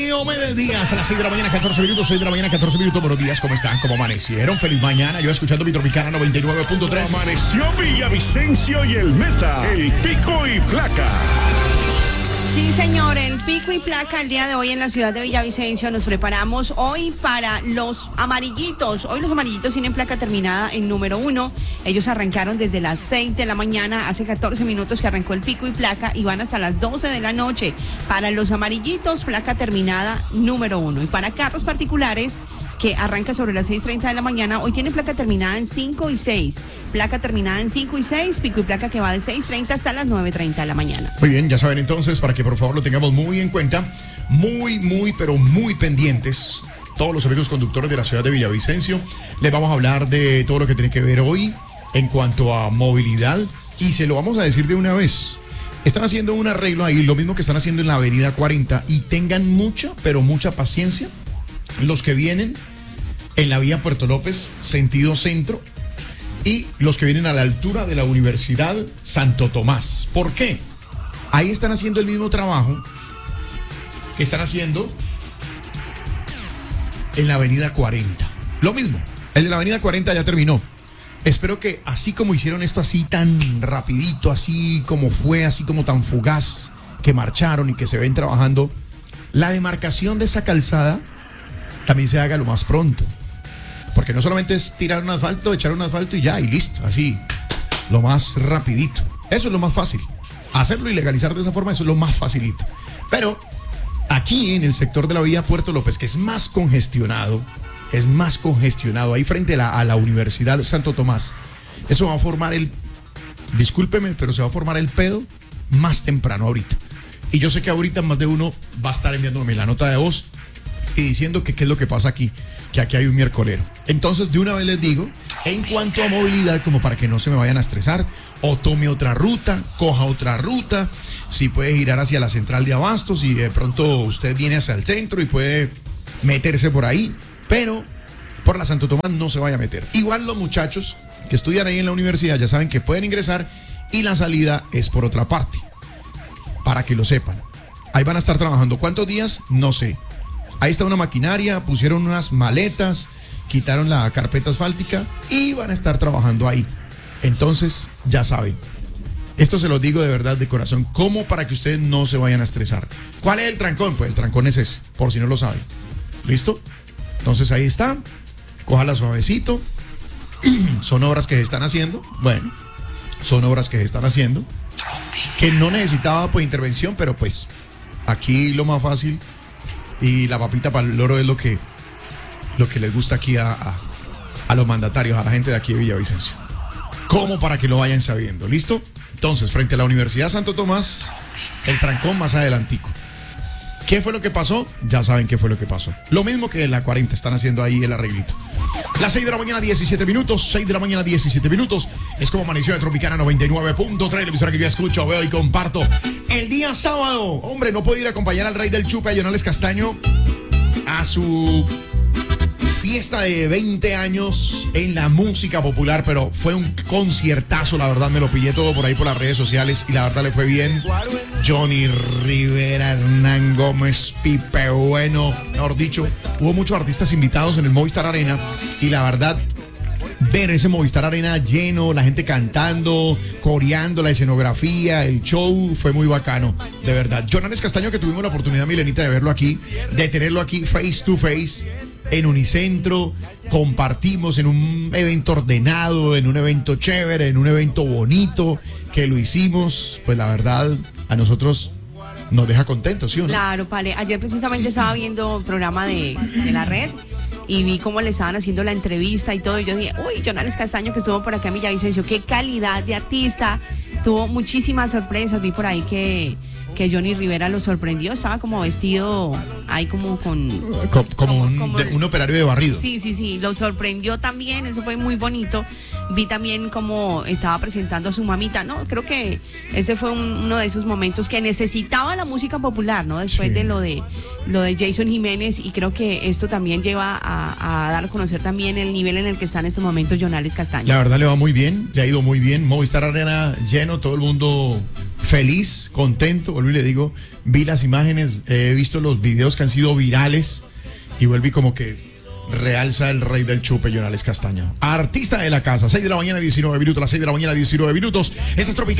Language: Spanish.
Diomedes Díaz a las 6 de la mañana, 14 minutos, 6 de la mañana, 14 minutos. Buenos días, ¿cómo están? ¿Cómo amanecieron? Feliz mañana. Yo escuchando mi Tropicana 99.3. Amaneció Villavicencio y el Meta, el pico y placa. Sí, señor, el pico y placa el día de hoy en la ciudad de Villavicencio. Nos preparamos hoy para los amarillitos. Hoy los amarillitos tienen placa terminada en número 1. Ellos arrancaron desde las 6 de la mañana, hace 14 minutos que arrancó el pico y placa y van hasta las 12 de la noche. Para los amarillitos, placa terminada número 1. Y para carros particulares, que arranca sobre las 6:30 de la mañana, hoy tiene placa terminada en 5 y 6. Placa terminada en 5 y 6, pico y placa que va de 6:30 hasta las 9:30 de la mañana. Muy bien, ya saben entonces, para que por favor lo tengamos muy en cuenta, pero muy pendientes, todos los amigos conductores de la ciudad de Villavicencio, les vamos a hablar de todo lo que tiene que ver hoy en cuanto a movilidad y se lo vamos a decir de una vez. Están haciendo un arreglo ahí, lo mismo que están haciendo en la avenida 40 y tengan mucha, pero mucha paciencia los que vienen en la vía Puerto López, sentido centro, y los que vienen a la altura de la Universidad Santo Tomás. ¿Por qué? Ahí están haciendo el mismo trabajo que están haciendo en la avenida 40. Lo mismo, el de la avenida 40 ya terminó. Espero que así como hicieron esto así tan rapidito, así como fue, así como tan fugaz, que marcharon y que se ven trabajando, la demarcación de esa calzada también se haga lo más pronto. Porque no solamente es tirar un asfalto, echar un asfalto y ya, y listo, así, lo más rapidito. Eso es lo más fácil. Hacerlo y legalizar de esa forma, eso es lo más facilito. Pero aquí en el sector de la vía Puerto López, que es más congestionado, ahí frente a la Universidad Santo Tomás, eso va a formar discúlpeme, pero se va a formar el pedo más temprano ahorita. Y yo sé que ahorita más de uno va a estar enviándome la nota de voz y diciendo que qué es lo que pasa aquí, que aquí hay un miércolero. Entonces, de una vez les digo, en cuanto a movilidad, como para que no se me vayan a estresar, o tome otra ruta, coja otra ruta, si puede girar hacia la central de abastos y de pronto usted viene hacia el centro y puede meterse por ahí, pero por la Santo Tomás no se vaya a meter. Igual los muchachos que estudian ahí en la universidad ya saben que pueden ingresar y la salida es por otra parte, para que lo sepan. Ahí van a estar trabajando. ¿Cuántos días? No sé. Ahí está una maquinaria, pusieron unas maletas, quitaron la carpeta asfáltica y van a estar trabajando ahí. Entonces, ya saben. Esto se lo digo de verdad, de corazón, como para que ustedes no se vayan a estresar. ¿Cuál es el trancón? Pues el trancón es ese, por si no lo saben. ¿Listo? Entonces ahí está. Cójala suavecito. Son obras que se están haciendo. Bueno, son obras que se están haciendo. Que no necesitaba pues intervención, pero pues aquí lo más fácil y la papita para el loro es lo que les gusta aquí a los mandatarios, a la gente de aquí de Villavicencio. Como para que lo vayan sabiendo, ¿listo? Entonces, frente a la Universidad Santo Tomás, el trancón más adelantico. ¿Qué fue lo que pasó? Ya saben qué fue lo que pasó. Lo mismo que en la 40 están haciendo ahí el arreglito. Las 6 de la mañana, 17 minutos. 6 de la mañana, 17 minutos. Es como amaneció de Tropicana 99.3, la emisora que yo escucho, veo y comparto. El día sábado, hombre, no puedo ir a acompañar al rey del chupe, a Jonales Castaño, a su fiesta de 20 años en la música popular, pero fue un conciertazo, la verdad, me lo pillé todo por ahí por las redes sociales y la verdad le fue bien. Johnny Rivera, Hernán Gómez, Pipe Bueno, mejor dicho, hubo muchos artistas invitados en el Movistar Arena y la verdad, ver ese Movistar Arena lleno, la gente cantando, coreando, la escenografía, el show, fue muy bacano, de verdad. Jonales Castaño, que tuvimos la oportunidad, Milenita, de verlo aquí, de tenerlo aquí face to face, en Unicentro, compartimos en un evento ordenado, en un evento chévere, en un evento bonito, que lo hicimos, pues la verdad, a nosotros nos deja contentos, ¿sí o no? Claro, Pale. Ayer precisamente estaba viendo el programa de la red y vi cómo le estaban haciendo la entrevista y todo. Y yo dije, uy, Jonales Castaño, que estuvo por acá en Villavicencio, qué calidad de artista. Tuvo muchísimas sorpresas. Vi por ahí que Johnny Rivera lo sorprendió. Estaba como vestido ahí como como un operario de barrido. Sí, lo sorprendió también. Eso fue muy bonito. Vi también cómo estaba presentando a su mamita. No, creo que ese fue uno de esos momentos que necesitaba la música popular, ¿no? Después Sí. de lo de Jason Jiménez, y creo que esto también lleva a dar a conocer también el nivel en el que está en estos momentos Jonales Castaño. La verdad le va muy bien, le ha ido muy bien. Movistar Arena lleno, todo el mundo feliz, contento, vuelvo y le digo, vi las imágenes, he visto los videos que han sido virales y vuelvo y como que realza el rey del chupe, Jonales Castaño. Artista de la casa, 6 de la mañana, 19 minutos, las 6 de la mañana, 19 minutos. Esta es Tropical.